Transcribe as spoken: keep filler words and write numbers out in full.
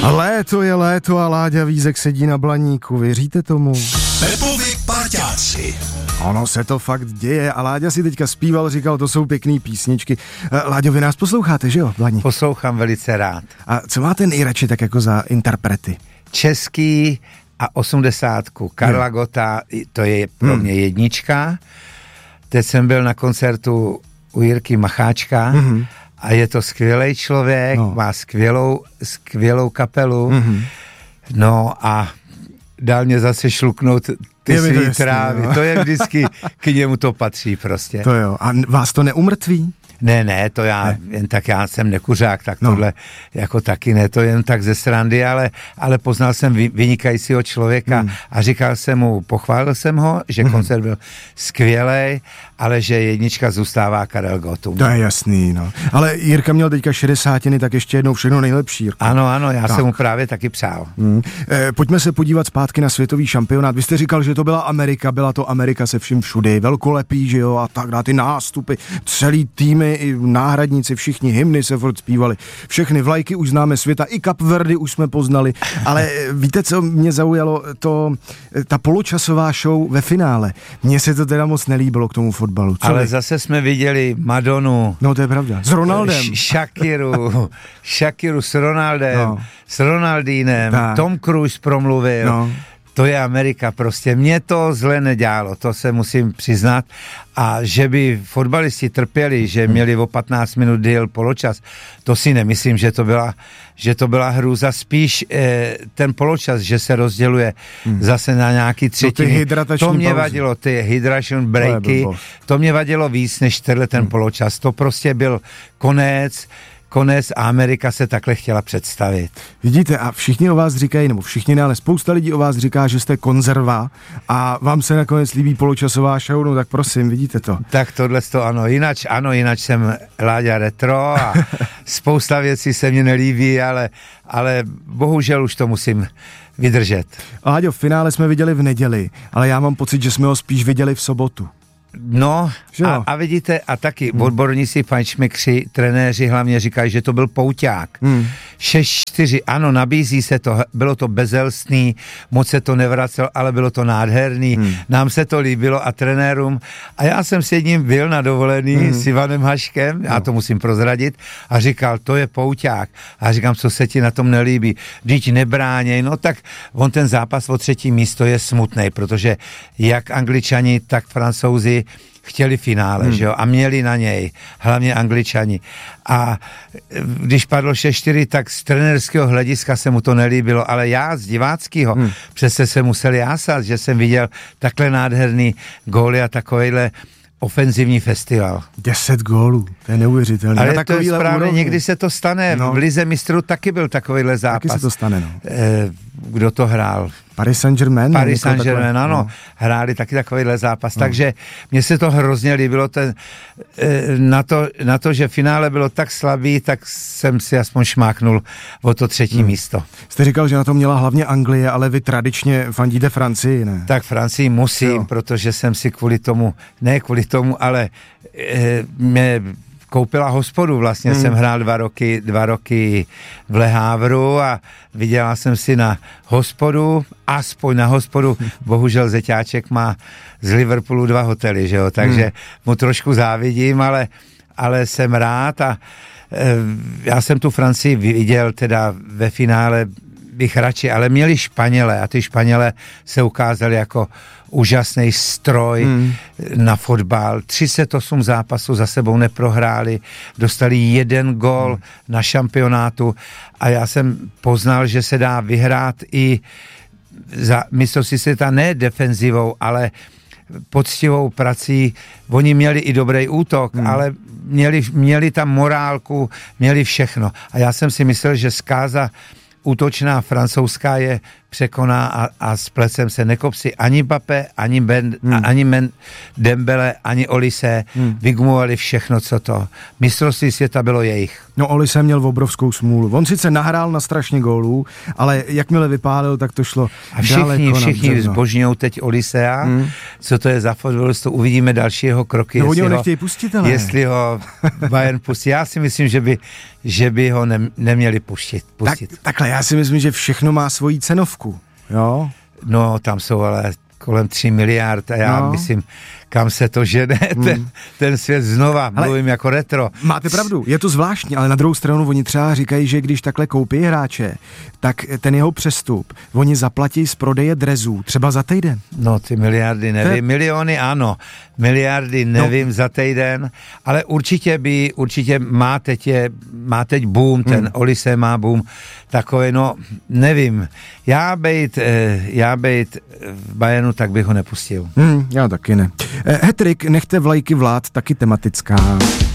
Léto je léto a Láďa Vízek sedí na Blaníku, věříte tomu? Pepovi parťáci. Ono se to fakt děje a Láďa si teďka zpíval, říkal, to jsou pěkný písničky. Láďo, vy nás posloucháte, že jo, Blaník? Poslouchám velice rád. A co máte nejradši tak jako za interprety? Český a osmdesátku. Karla hmm. Gotta, to je pro hmm. mě jednička. Teď jsem byl na koncertu u Jirky Macháčka hmm. a je to skvělej člověk, no. má skvělou, skvělou kapelu. Hmm. No a dal mě zase šluknout ty svý trávy. No. To je vždycky, k němu to patří prostě. To jo. A vás to neumrtví? Ne, ne, to já, ne. jen tak já jsem nekuřák, tak no. tohle jako taky ne, to jen tak ze srandy, ale, ale poznal jsem vynikajícího člověka hmm. a říkal jsem mu, pochválil jsem ho, že hmm. koncert byl skvělej, ale že jednička zůstává Karel Gottum. To je jasný, no. Ale Jirka měl teďka šedesátiny, tak ještě jednou všechno nejlepší, Jirko. Ano, ano, já tak. jsem mu právě taky přál. Hmm. E, pojďme se podívat zpátky na světový šampionát. Vy jste říkal, že to byla Amerika, byla to Amerika se vším všudy, velkolepý, že jo, a tak dále, ty nástupy, celý týmy, i náhradníci, všichni hymny se furt zpívali, všechny vlajky už známe světa, i Kapverdy už jsme poznali, ale víte, co mě zaujalo, to, ta poločasová show ve finále, mně se to teda moc nelíbilo k tomu fotbalu. Co ale vy? Zase jsme viděli Madonu. No to je pravda, s Ronaldem. Shakiru, Shakiru s Ronaldem, no. s Ronaldínem, tak. Tom Cruise promluvil. No. To je Amerika, prostě mě to zle nedělalo, to se musím přiznat. A že by fotbalisti trpěli, že měli o patnáct minut díl poločas, to si nemyslím, že to byla, že to byla hrůza. Spíš eh, ten poločas, že se rozděluje hmm. zase na nějaký třetiny. No to mě pauzy. vadilo, ty hydration breaky, to, to mě vadilo víc než tenhle ten hmm. poločas. To prostě byl konec, konec a Amerika se takhle chtěla představit. Vidíte, a všichni o vás říkají, nebo všichni ne, ale spousta lidí o vás říká, že jste konzerva a vám se nakonec líbí poločasová show, no tak prosím, vidíte to. Tak tohle to ano, jinak, ano, jinak jsem Láďa retro a spousta věcí se mně nelíbí, ale, ale bohužel už to musím vydržet. Láďo, v finále jsme viděli v neděli, ale já mám pocit, že jsme ho spíš viděli v sobotu. No a, a vidíte, a taky hmm. odborníci, fajnšmekři, trenéři hlavně říkají, že to byl pouťák. Hmm. šest čtyři, ano, nabízí se to, bylo to bezelstný, moc se to nevracelo, ale bylo to nádherný, hmm. nám se to líbilo a trenérům. A já jsem s jedním byl na dovolený hmm. s Ivanem Haškem, no. já to musím prozradit, a říkal, to je pouťák. A říkám, co se ti na tom nelíbí? Vždyť nebráněj, no tak on ten zápas o třetí místo je smutnej, protože jak Angličani, tak Francouzi chtěli finále, hmm. že jo, a měli na něj, hlavně Angličani. A když padlo šest čtyři, tak z trenérského hlediska se mu to nelíbilo, ale já z diváckého hmm. přece se musel jásat, že jsem viděl takhle nádherný góly a takovejhle ofenzivní festival. Deset gólů, to je neuvěřitelné. Ale to je správně, někdy se to stane. No. V Lize mistrů taky byl takovýhle zápas. Taky se to stane, no. Eh, kdo to hrál? Paris Saint-Germain. Paris Saint-Germain, ano. No. Hráli taky takovýhle zápas. No. Takže mně se to hrozně líbilo. Ten, eh, na, to, na to, že finále bylo tak slabý, tak jsem si aspoň šmáknul o to třetí hmm. místo. Jste říkal, že na to měla hlavně Anglie, ale vy tradičně fandíte Francii, ne? Tak Francii musím, jo. protože jsem si kvůli tomu, ne kvůli tomu, ale eh, mě koupila hospodu, vlastně hmm. jsem hrál dva roky, dva roky v Le Havru a viděla jsem si na hospodu, aspoň na hospodu, bohužel zeťáček má z Liverpoolu dva hotely, že jo, takže hmm. mu trošku závidím, ale, ale jsem rád a e, já jsem tu Francii viděl teda ve finále bych radši, ale měli Španělé a ty Španělé se ukázali jako úžasný stroj hmm. na fotbal. třicet osm zápasů za sebou neprohráli, dostali jeden gól hmm. na šampionátu a já jsem poznal, že se dá vyhrát i za mistrovství světa ne defenzivou, ale poctivou prací. Oni měli i dobrý útok, hmm. ale měli, měli tam morálku, měli všechno. A já jsem si myslel, že zkáza útočná francouzská je překoná a, a s plecem se nekopsi ani Mbappé, ani, ben, hmm. ani Men, Dembele, ani Olise, hmm. vygumovali všechno, co to. Mistrovství světa bylo jejich. No Olise měl obrovskou smůlu. On sice nahrál na strašně gólů, ale jakmile vypálil, tak to šlo a všichni, všichni zbožňují teď Olisea, hmm. co to je za fotbalista, uvidíme další jeho kroky. No oni ho nechtějí pustit, ale... Jestli ho Bayern pustí. Já si myslím, že by, že by ho ne, neměli pustit. pustit. Tak, takhle, já si myslím, že všechno má svoji cenovku, jo? No, tam jsou ale kolem tři miliard a já no. myslím, kam se to žene, hmm. ten, ten svět znova, ale mluvím jako retro. Máte pravdu, je to zvláštní, ale na druhou stranu oni třeba říkají, že když takhle koupí hráče, tak ten jeho přestup, oni zaplatí z prodeje drezů, třeba za týden. No ty miliardy nevím, je... miliony ano, miliardy nevím no. za týden, ale určitě by, určitě má teď, je, má teď boom, ten hmm. Olise má boom, takový, no nevím, já bejt, já bejt v Bayernu, tak bych ho nepustil. Hmm, já taky ne. Hetrik, nechte vlajky vlád, taky tematická.